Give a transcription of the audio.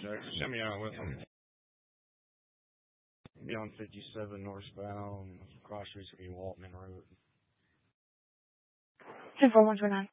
Send me out with them. Be on 57 northbound, cross streets will be Waltman Road. 24129.